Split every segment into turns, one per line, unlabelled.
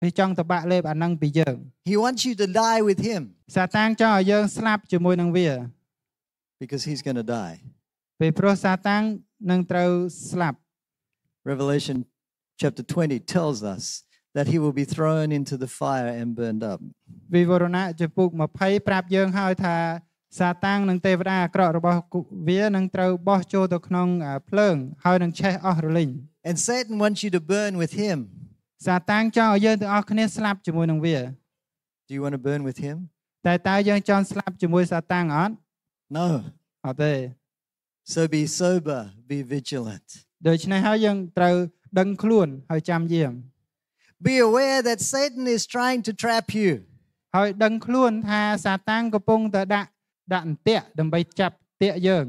វាចង់តបាក់លេបអានឹងពីយើង
He wants you to die with him
សាតាំងចង់ឲ្យយើងស្លាប់ជាមួយនឹងវា
because he's going to die.
ពេលព្រោះសាតាំងនឹងត្រូវស្លាប់
Revelation chapter 20 tells us that he will be thrown into the fire and burned up.
វិវរណៈចំពុក20ប្រាប់យើងហើយថាសាតាំងនិងទេវតាអាក្រក់របស់វានឹងត្រូវបោះចូលទៅក្នុងភ្លើងហើយនឹងឆេះអស់រលីង
And Satan wants you to burn with him.
សាតាំងចង់ឲ្យយើងទាំងអស់គ្នាស្លាប់ជាមួយនឹងវា
Do you want to burn with him?
តែយើងចង់ស្លាប់ជាមួយសាតាំងអត់
No.
អត់ទេ
So be sober, be vigilant.
ដូច្នេះហើយយើងត្រូវដឹងខ្លួនហើយចាំយាម
Be aware that Satan is trying to trap you.
ហើយដឹងខ្លួនថាសាតាំងកំពុងតែដាក់អន្ទាក់ដើម្បីចាប់ទាក់យើង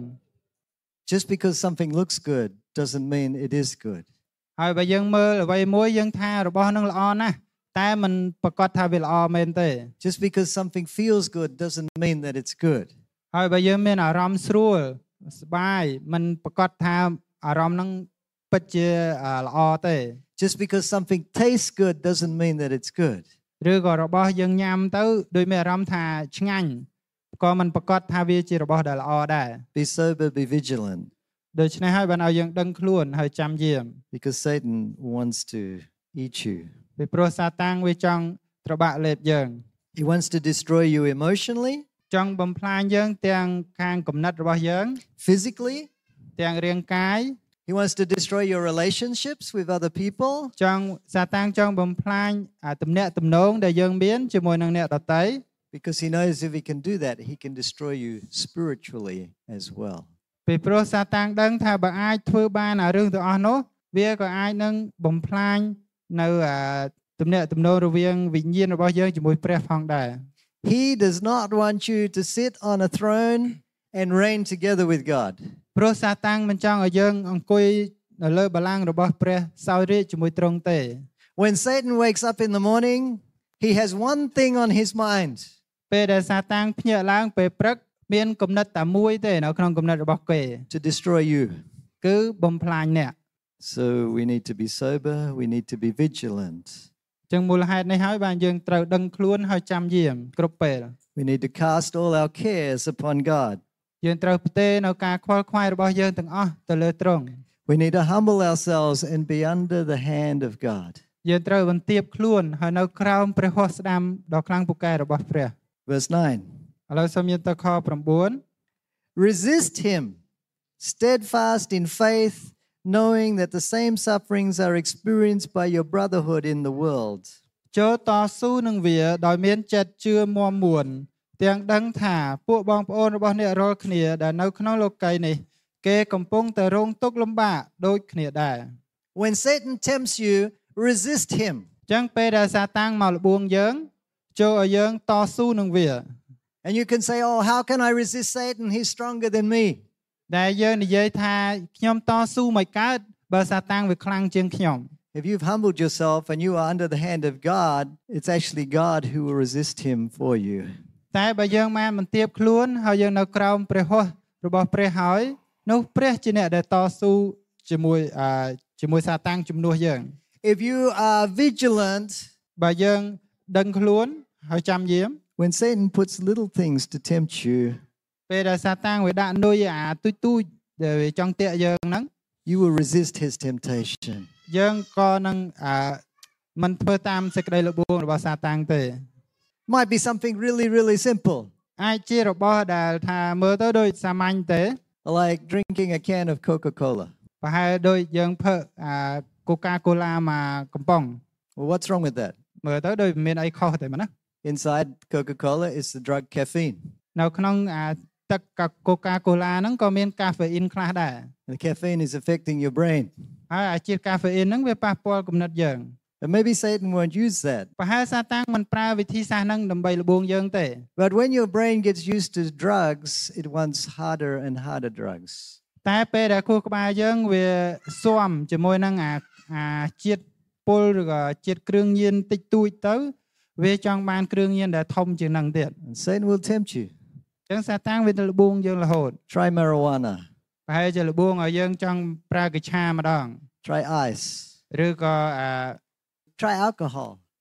Just because something looks good doesn't mean it is good.
ហើយបើយើងមើលអ្វីមួយយើងថារបស់នឹងល្អណាស់តែมันប្រកាសថាវាល្អមែនទេ
Just because something feels good doesn't mean that it's good.
ហើយបើយើងមានអារម្មណ៍ស្រួលសប្បាយมันប្រកាសថាអារម្មណ៍នឹងពិតជាល្អទេ
Just because something tastes good doesn't mean that it's good.
ឬក៏របស់យើងញ៉ាំទៅដូចមានអារម្មណ៍ថាឆ្ងាញ់ក៏มันប្រកាសថាវាជារបស់ដែលល្អដែរ
Be sober, be vigilant.
ដូច្នេះហើយបានឲ្យយើងដឹងខ្លួនហើយចាំយាម
Because Satan wants to eat you.
ពីព្រោះសាតាំងវាចង់ត្របាក់លេបយើង
He wants to destroy you emotionally,
ចង់បំផ្លាញយើងទាំងខាងគំនិតរបស់យើង
physically.
ទាំងរាងកាយ
He wants to destroy your relationships with other people.
សាតាំងចង់បំផ្លាញទំនាក់ទំនងដែលយើងមានជាមួយនឹងអ្នកដទៃ
Because he knows if he can do that, he can destroy you spiritually as well.
ពីព្រោះសាតាំងដឹងថាបើអាចធ្វើបានរឿងទាំងអស់នោះវាក៏អាចនឹងបំផ្លាញនៅទំនាក់ទំនងរវាងវិញ្ញាណរបស់យើងជាមួយព្រះផងដែរ
He does not want you to sit on a throne and reign together with God.
ព្រោះសាតាំងមិនចង់ឲ្យយើងអង្គុយនៅលើបល្ល័ង្ករបស់ព្រះសោយរាជ្យជាមួយទ្រង់ទេ
When Satan wakes up in the morning, he has one thing on his mind.
ពេលដែលសាតាំងភ្ញាក់ឡើងពេលព្រឹកមានគំនិតតែមួយទេនៅក្នុងគំនិតរបស់គេ
To destroy you.
គឺបំផ្លាញអ្នក
So we need to be sober, we need to be vigilant.
ចឹងមូលហេតុនេះហើយបានយើងត្រូវដឹងខ្លួនហើយចាំយាមគ្រប់ពេល
We need to cast all our cares upon God.
យើងត្រូវផ្ទេរនៅការខ្វល់ខ្វាយរបស់យើងទាំងអស់ទៅលើទ្រង់
We need to humble ourselves and be under the hand of God.
យើងត្រូវបន្ទាបខ្លួនហើយនៅក្រោមព្រះហស្ថស្ដាំដ៏ខ្លាំងពូកែរបស់ព្រះ
Verse 9.
ឥឡូវសូមយើងទៅខ9
Resist him, steadfast in faith, knowing that the same sufferings are experienced by your brotherhood in the world.
ចូលតស៊ូនឹងវាដោយមានចិត្តជឿមាំមួនទាំងដឹងថាពួកបងប្អូនរបស់អ្នករាល់គ្នាដែលនៅក្នុងលោកីយ៍នេះគេកំពុងតែរងទុក្ខលំបាកដូចគ្នាដែរ
When Satan tempts you, resist him.
ចឹងពេលដែលសាតាំងមកលបួងយើងចូលឲ្យយើងតស៊ូនឹងវា
And you can say, oh, how can I resist Satan? He's stronger than me.
ដែលយើងនិយាយថាខ្ញុំតស៊ូមិនកើតបើសាតាំងវាខ្លាំងជាងខ្ញុំ
If you've humbled yourself and you are under the hand of God, it's actually God who will resist him for you.
តែបើយើងបានបន្ទាបខ្លួនហើយយើងនៅក្រោមព្រះហស្ថរបស់ព្រះហើយនោះព្រះជាអ្នកដែលតស៊ូជាមួយសាតាំងជំនួសយើង
If you are vigilant,
បើយើងដឹងខ្លួនហើយចាំយាម
when Satan puts little things to tempt you,
ពេលដែលសាតាំងវាដាក់នុយទូចដែលវាចង់ទាក់យើងហ្នឹង
you will resist his temptation.
យើងក៏នឹងមិនធ្វើតាមសេចក្តីលបួងរបស់សាតាំងទេ
Might be something really, really simple,
អាចជារបស់ដែលថាមើលទៅដូចសាមញ្ញទេ
like drinking a can of Coca-Cola.
ប្រហែលដូចយើងផឹកCoca-Cola មកកំប៉ុង
Well, what's wrong with that?
មើលទៅដូចមានអីខុសទេមែនណា
Inside Coca-Cola is the drug caffeine.
នៅក្នុងទឹក Coca-Cola ហ្នឹងក៏មានកាហ្វេអ៊ីនខ្លះដែរ
The caffeine is affecting your brain.
ហើយជាតិកាហ្វេអ៊ីនហ្នឹងវាប៉ះពាល់គំនិតយើង
But maybe Satan won't use that.
ប្រហែលសាតាំងមិនប្រើវិធីសាស្ត្រហ្នឹងដើម្បីលបួងយើងទេ
But when your brain gets used to drugs, it wants harder and harder drugs.
តែពេលដែលខួរក្បាលយើងវាស៊ាំជាមួយនឹងជាតិពុលឬក៏ជាតិគ្រឿងញៀនតិចតួចទៅវាចង់បានគ្រឿងញៀនដែលធំជាងហ្នឹងទៀត
And Satan will tempt you.
អញ្ចឹងសាតាំងវាលបួងយើងរហូត
Try marijuana.
ប្រហែលជាលបួងឲ្យយើងចង់ប្រើកញ្ឆាម្ដង
Try ice.
ឬក៏
Try alcohol.